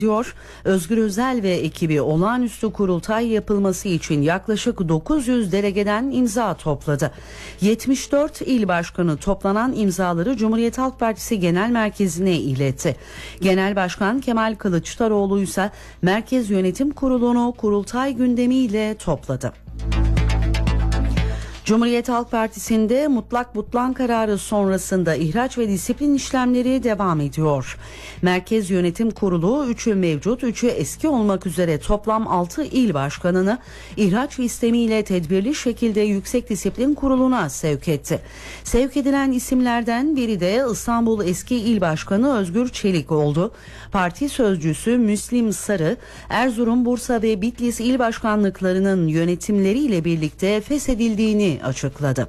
diyor. Özgür Özel ve ekibi olağanüstü kurultay yapılması için yaklaşık 900 delegeden imza topladı. 74 il başkanı toplanan imzaları Cumhuriyet Halk Partisi Genel Merkezi'ne iletti. Genel Başkan Kemal Kılıçdaroğlu ise Merkez Yönetim Kurulu'nu kurultay gündemiyle topladı. Cumhuriyet Halk Partisi'nde mutlak butlan kararı sonrasında ihraç ve disiplin işlemleri devam ediyor. Merkez Yönetim Kurulu 3'ü mevcut, 3'ü eski olmak üzere toplam 6 il başkanını ihraç istemiyle tedbirli şekilde Yüksek Disiplin Kurulu'na sevk etti. Sevk edilen isimlerden biri de İstanbul Eski İl Başkanı Özgür Çelik oldu. Parti sözcüsü Müslim Sarı, Erzurum, Bursa ve Bitlis il başkanlıklarının yönetimleriyle birlikte feshedildiğini açıkladı.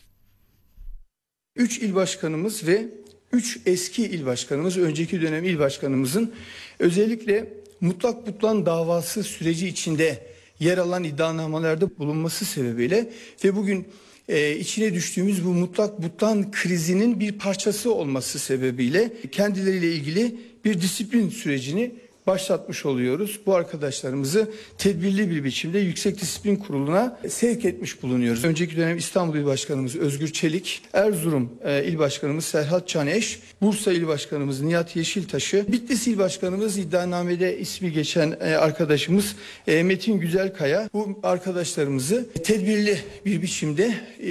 3 il başkanımız ve 3 eski il başkanımız, önceki dönem il başkanımızın özellikle mutlak butlan davası süreci içinde yer alan iddianamelerde bulunması sebebiyle ve bugün içine düştüğümüz bu mutlak butlan krizinin bir parçası olması sebebiyle kendileriyle ilgili bir disiplin sürecini başlatmış oluyoruz. Bu arkadaşlarımızı tedbirli bir biçimde Yüksek Disiplin Kurulu'na sevk etmiş bulunuyoruz. Önceki dönem İstanbul İl Başkanımız Özgür Çelik, Erzurum İl Başkanımız Serhat Caneş, Bursa İl Başkanımız Nihat Yeşiltaş'ı, Bitlis İl Başkanımız iddianamede ismi geçen arkadaşımız Metin Güzelkaya, bu arkadaşlarımızı tedbirli bir biçimde